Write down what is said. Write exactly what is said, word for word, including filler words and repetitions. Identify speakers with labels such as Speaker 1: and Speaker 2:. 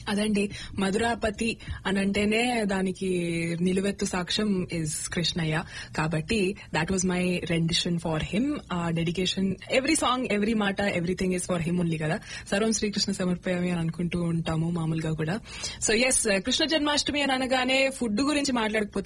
Speaker 1: అదండి మధురాపతి అని అంటేనే దానికి నిలువెత్తు సాక్ష్యం ఇస్ కృష్ణయ్య. కాబట్టి that was my rendition far him. ఆ డెడికేషన్, ఎవ్రీ సాంగ్, ఎవ్రీ మాట, everything is for him only కదా. సర్వం శ్రీకృష్ణ సమర్పయామి అని అనుకుంటూ ఉంటాము మామూలుగా కూడా. సో ఎస్, కృష్ణ జన్మాష్టమి అని అనగానే ఫుడ్ గురించి మాట్లాడకపోతే